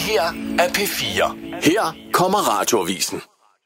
her er P4. Her kommer Radioavisen.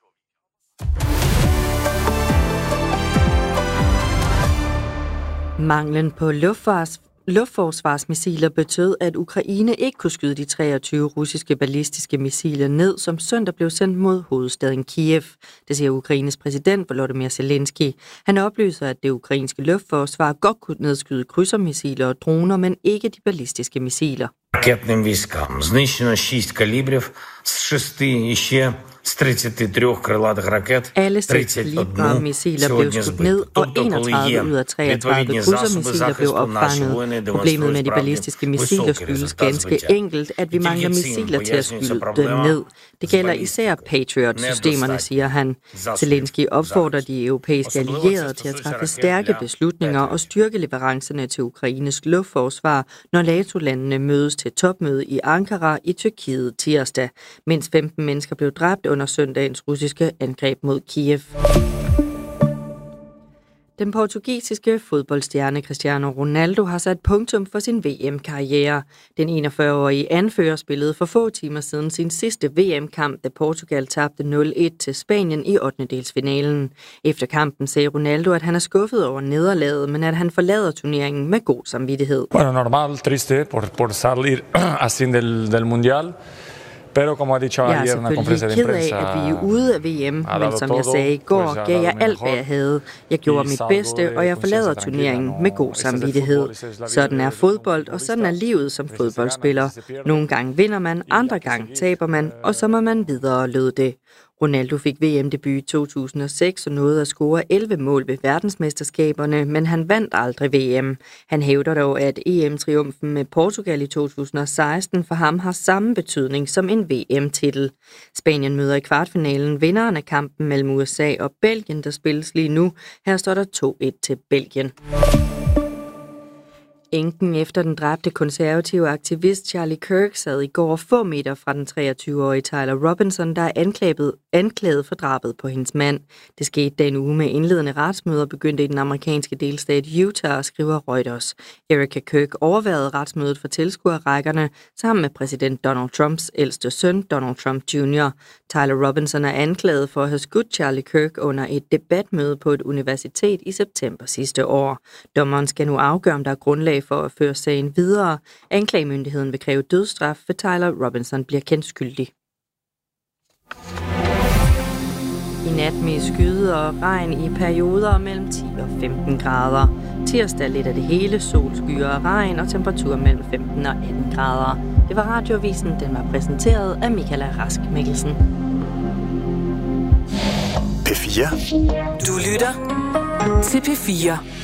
Manglen på luftforsvarsmissiler betød, at Ukraine ikke kunne skyde de 23 russiske ballistiske missiler ned, som søndag blev sendt mod hovedstaden Kiev. Det siger Ukraines præsident Volodymyr Zelensky. Han oplyser, at det ukrainske luftforsvar godt kunne nedskyde krydsermissiler og droner, men ikke de ballistiske missiler. Ракетним військам знищено 6 калібрів з 6 іще з 33 крилатих ракет. Alle 6 kaliber-missiler blev skudt ned, og 31 ud af 33 krydsermissiler blev opfanget. Problemet med de ballistiske missiler skyldes ganske enkelt, at vi mangler missiler til at skyde dem ned. Det gælder især Patriot-systemerne, siger han. Zelensky opfordrer de europæiske allierede til at træffe stærke beslutninger og styrke leverancerne til Ukraines luftforsvar, når NATO-landene mødes til topmøde i Ankara i Tyrkiet tirsdag, mens 15 mennesker blev dræbt under søndagens russiske angreb mod Kiev. Den portugisiske fodboldstjerne Cristiano Ronaldo har sat punktum for sin VM-karriere. Den 41-årige anfører spillede for få timer siden sin sidste VM-kamp, da Portugal tabte 0-1 til Spanien i 8-delsfinalen. Efter kampen sagde Ronaldo, at han er skuffet over nederlaget, men at han forlader turneringen med god samvittighed. Bueno, normal, triste por salir así del mundial. Jeg er selvfølgelig ked af, at vi er ude af VM, men som jeg sagde i går, gav jeg alt, hvad jeg havde. Jeg gjorde mit bedste, og jeg forlader turneringen med god samvittighed. Sådan er fodbold, og sådan er livet som fodboldspiller. Nogle gange vinder man, andre gange taber man, og så må man videre, lød det. Ronaldo fik VM-debut i 2006 og nåede at score 11 mål ved verdensmesterskaberne, men han vandt aldrig VM. Han hævder dog, at EM-triumfen med Portugal i 2016 for ham har samme betydning som en VM-titel. Spanien møder i kvartfinalen vinderen af kampen mellem USA og Belgien, der spilles lige nu. Her står der 2-1 til Belgien. Enken efter den dræbte konservative aktivist Charlie Kirk sad i går få meter fra den 23-årige Tyler Robinson, der er anklaget for drabet på hendes mand. Det skete da en uge med indledende retsmøder begyndte i den amerikanske delstat Utah, skriver Reuters. Erica Kirk overværede retsmødet for tilskuerrækkerne sammen med præsident Donald Trumps ældste søn, Donald Trump Jr. Tyler Robinson er anklaget for at have skudt Charlie Kirk under et debatmøde på et universitet i september sidste år. Dommeren skal nu afgøre, om der er grundlag for at føre sagen videre. Anklagemyndigheden vil kræve dødsstraf, for Tyler Robinson bliver kendt skyldig. I nat med skyde og regn i perioder mellem 10 og 15 grader. Tirsdag lidt af det hele, solskyer og regn og temperatur mellem 15 og 18 grader. Det var Radioavisen, den var præsenteret af Michaela Rask Mikkelsen. P4. Du lytter til P4.